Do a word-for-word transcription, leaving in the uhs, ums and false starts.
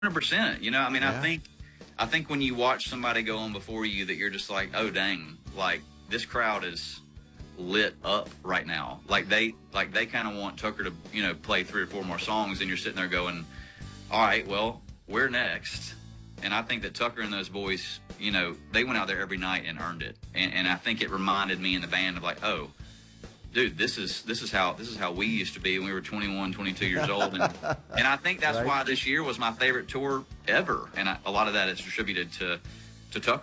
hundred percent. You know, I mean, Yeah. I think, I think when you watch somebody go on before you, that you're just like, oh dang, like this crowd is lit up right now. Like they, like they kind of want Tucker to, you know, play three or four more songs, and you're sitting there going, all right, well, we're next. And I think that Tucker and those boys, you know, they went out there every night and earned it. And, and I think it reminded me and the band of like, oh, dude, this is this is how this is how we used to be when we were twenty-one, twenty-two years old. And, and I think that's Right. why this year was my favorite tour ever. And I, a lot of that is attributed to to Tucker.